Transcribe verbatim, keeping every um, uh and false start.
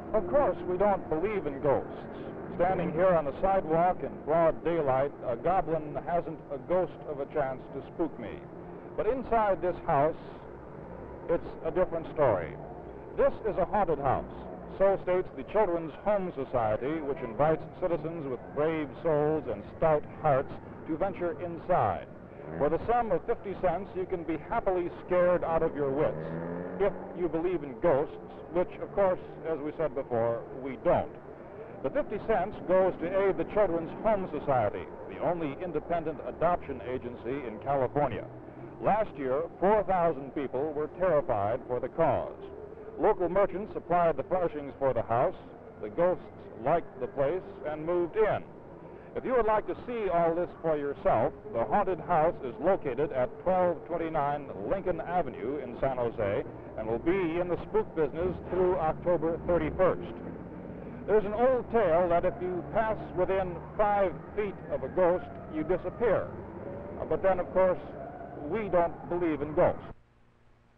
Of course, we don't believe in ghosts. Standing here on the sidewalk in broad daylight, a goblin hasn't a ghost of a chance to spook me. But inside this house, it's a different story. This is a haunted house. So states the Children's Home Society, which invites citizens with brave souls and stout hearts to venture inside. For the sum of fifty cents, you can be happily scared out of your wits, if you believe in ghosts, which, of course, as we said before, we don't. The fifty cents goes to aid the Children's Home Society, the only independent adoption agency in California. Last year, four thousand people were terrified for the cause. Local merchants supplied the furnishings for the house. The ghosts liked the place and moved in. If you would like to see all this for yourself, the haunted house is located at twelve twenty-nine Lincoln Avenue in San Jose and will be in the spook business through October thirty-first. There's an old tale that if you pass within five feet of a ghost, you disappear. Uh, But then, of course, we don't believe in ghosts.